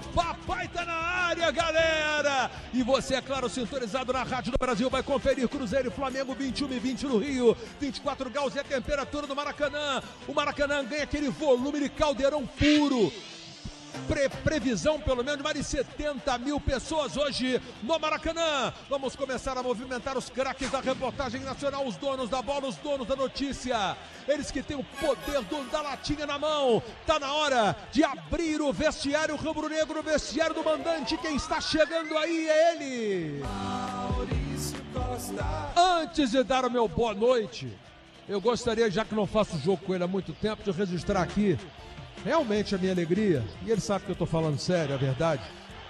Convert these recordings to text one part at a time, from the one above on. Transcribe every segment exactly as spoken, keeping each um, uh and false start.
papai tá na área, galera! E você, é claro, sintonizado na Rádio do Brasil, vai conferir Cruzeiro e Flamengo vinte e um e vinte no Rio, vinte e quatro graus e a temperatura do Maracanã. O Maracanã ganha aquele volume de caldeirão puro. Pre previsão pelo menos de mais de setenta mil pessoas hoje no Maracanã. Vamos começar a movimentar os craques da reportagem nacional, os donos da bola, os donos da notícia, eles que têm o poder do, da latinha na mão. Tá na hora de abrir o vestiário rubro-negro, o vestiário do mandante. Quem está chegando aí é ele, Maurício Costa. Antes de dar o meu boa noite, eu gostaria, já que não faço jogo com ele há muito tempo, de registrar aqui realmente a minha alegria, e ele sabe que eu estou falando sério, é verdade,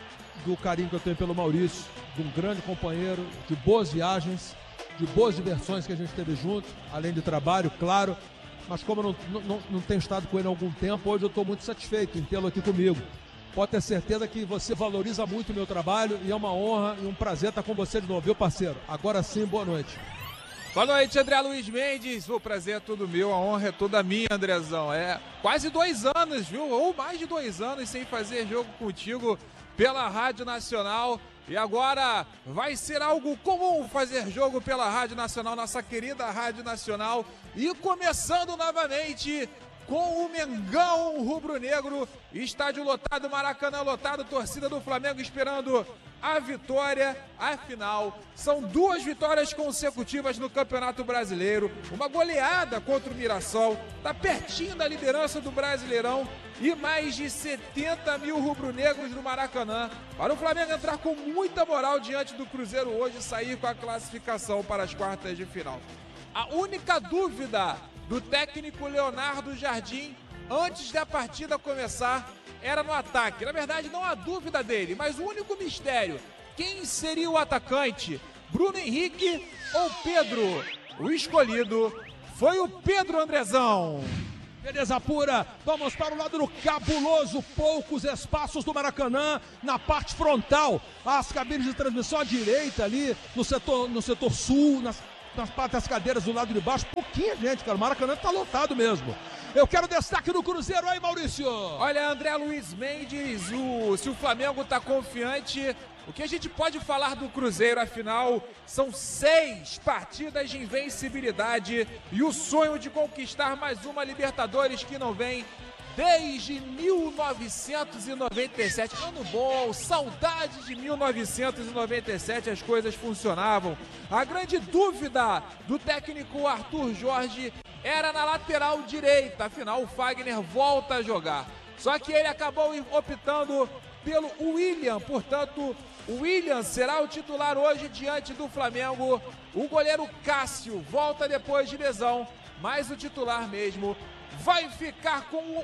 do carinho que eu tenho pelo Maurício, de um grande companheiro, de boas viagens, de boas diversões que a gente teve junto, além de trabalho, claro, mas como eu não, não, não tenho estado com ele há algum tempo, hoje eu estou muito satisfeito em tê-lo aqui comigo. Pode ter certeza que você valoriza muito o meu trabalho e é uma honra e um prazer estar com você de novo, viu, parceiro? Agora sim, boa noite. Boa noite, André Luiz Mendes. O prazer é todo meu, a honra é toda minha, Andrezão. É quase dois anos, viu? Ou mais de dois anos sem fazer jogo contigo pela Rádio Nacional. E agora vai ser algo comum fazer jogo pela Rádio Nacional, nossa querida Rádio Nacional. E começando novamente com o Mengão rubro-negro, estádio lotado, Maracanã lotado, torcida do Flamengo esperando a vitória. Afinal, são duas vitórias consecutivas no Campeonato Brasileiro, uma goleada contra o Mirassol, tá pertinho da liderança do Brasileirão e mais de setenta mil rubro-negros no Maracanã para o Flamengo entrar com muita moral diante do Cruzeiro hoje e sair com a classificação para as quartas de final. A única dúvida do técnico Leonardo Jardim antes da partida começar era no ataque. Na verdade, não há dúvida dele, mas o único mistério: quem seria o atacante? Bruno Henrique ou Pedro? O escolhido foi o Pedro, Andrezão. Beleza pura, vamos para o lado do cabuloso, poucos espaços do Maracanã na parte frontal, as cabines de transmissão à direita ali, no setor, no setor sul, nas nas partes das cadeiras do lado de baixo, pouquinha gente, cara, o Maracanã tá lotado mesmo. Eu quero destaque do Cruzeiro aí, Maurício. Olha, André Luiz Mendes, o, se o Flamengo tá confiante, o que a gente pode falar do Cruzeiro, afinal, são seis partidas de invencibilidade e o sonho de conquistar mais uma Libertadores que não vem desde mil novecentos e noventa e sete, ano bom, saudade de mil novecentos e noventa e sete, as coisas funcionavam. A grande dúvida do técnico Arthur Jorge era na lateral direita, afinal o Fagner volta a jogar. Só que ele acabou optando pelo William, portanto o William será o titular hoje diante do Flamengo. O goleiro Cássio volta depois de lesão, mas o titular mesmo vai ficar com o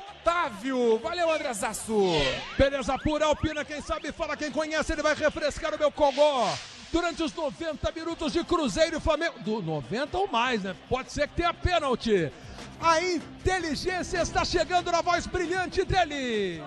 Otávio. Valeu, André Zaço. Beleza pura, Alpina, quem sabe fala, quem conhece, ele vai refrescar o meu cogó. Durante os noventa minutos de Cruzeiro e Flamengo, do noventa ou mais, né? Pode ser que tenha pênalti. A inteligência está chegando na voz brilhante dele.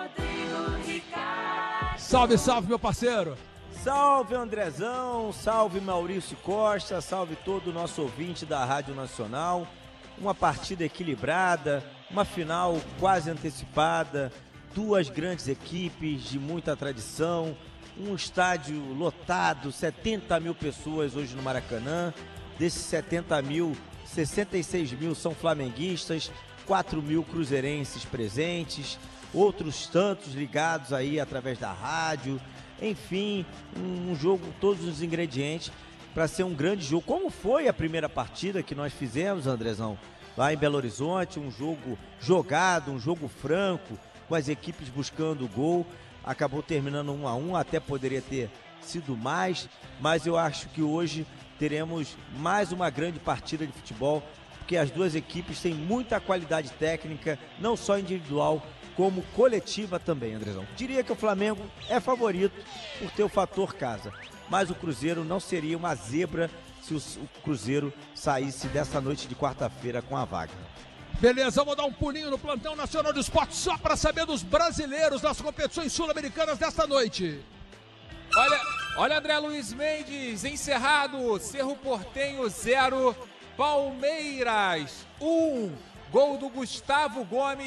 Salve, salve, meu parceiro. Salve, Andrezão, salve Maurício Costa, salve todo o nosso ouvinte da Rádio Nacional. Uma partida equilibrada, uma final quase antecipada, duas grandes equipes de muita tradição, um estádio lotado, setenta mil pessoas hoje no Maracanã. Desses setenta mil, sessenta e seis mil são flamenguistas, quatro mil cruzeirenses presentes, outros tantos ligados aí através da rádio. Enfim, um jogo com todos os ingredientes para ser um grande jogo, como foi a primeira partida que nós fizemos, Andrezão, lá em Belo Horizonte, um jogo jogado, um jogo franco, com as equipes buscando o gol. Acabou terminando um a um, até poderia ter sido mais, mas eu acho que hoje teremos mais uma grande partida de futebol, porque as duas equipes têm muita qualidade técnica, não só individual, como coletiva também, Andrezão. Diria que o Flamengo é favorito por ter o fator casa, mas o Cruzeiro não seria uma zebra se o Cruzeiro saísse dessa noite de quarta-feira com a vaga. Beleza, vou dar um pulinho no plantão nacional de esporte só para saber dos brasileiros das competições sul-americanas desta noite. Olha, olha André Luiz Mendes, encerrado, Cerro Porteño zero, Palmeiras um, gol do Gustavo Gomes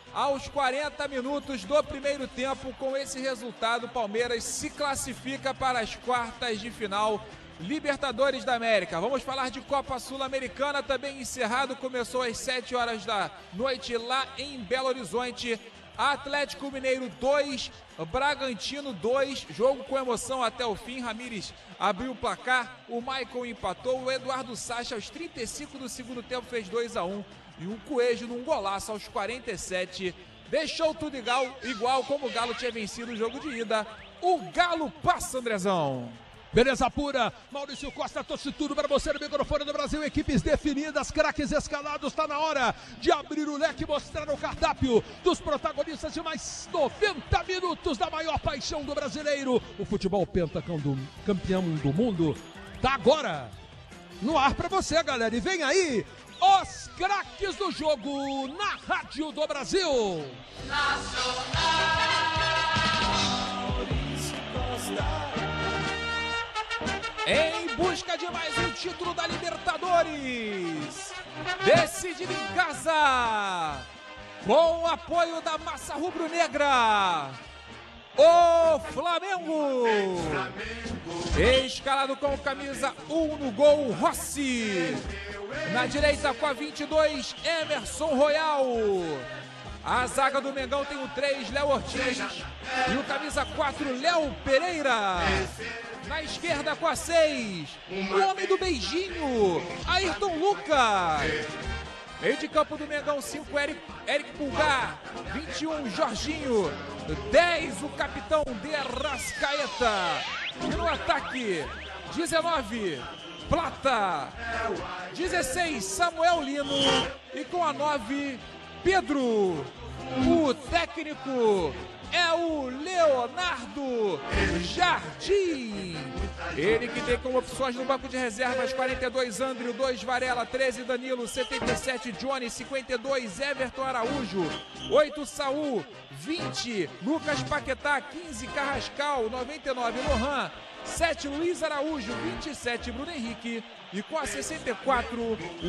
Aos quarenta minutos do primeiro tempo, com esse resultado, o Palmeiras se classifica para as quartas de final Libertadores da América. Vamos falar de Copa Sul-Americana, também encerrado, começou às sete horas da noite lá em Belo Horizonte. Atlético Mineiro dois, Bragantino dois, jogo com emoção até o fim. Ramires abriu o placar, o Maicon empatou, o Eduardo Sacha aos trinta e cinco do segundo tempo fez dois a um. E o Coelho num golaço aos quarenta e sete deixou tudo igual, igual como o Galo tinha vencido o jogo de ida. O Galo passa, Andrezão. Beleza pura, Maurício Costa trouxe tudo para você no microfone do Brasil. Equipes definidas, craques escalados. Está na hora de abrir o leque e mostrar o cardápio dos protagonistas de mais noventa minutos da maior paixão do brasileiro. O futebol pentacão do campeão do mundo tá agora no ar para você, galera. E vem aí os craques do jogo na Rádio do Brasil. Em busca de mais um título da Libertadores, decidido em casa, com o apoio da massa rubro-negra, o Flamengo. Escalado com camisa um no gol, Rossi. Na direita com a vinte e dois, Emerson Royal. A zaga do Mengão tem o três, Léo Ortiz. E o camisa quatro, Léo Pereira. Na esquerda com a seis, o homem do beijinho, Ayrton Lucas. Meio de campo do Mengão, cinco, Eric, Eric Pulgar. vinte e um, Jorginho. dez, o capitão de Arrascaeta. E no ataque, dezenove, Plata. dezesseis, Samuel Lino. E com a nove, Pedro. O técnico é o Leonardo Jardim. Ele que tem como opções no banco de reservas quarenta e dois, André, dois, Varela, treze, Danilo, setenta e sete, Johnny, cinquenta e dois, Everton Araújo, oito, Saul, vinte, Lucas Paquetá, quinze, Carrascal, noventa e nove, Lohan, sete, Luiz Araújo, vinte e sete, Bruno Henrique, e com a sessenta e quatro,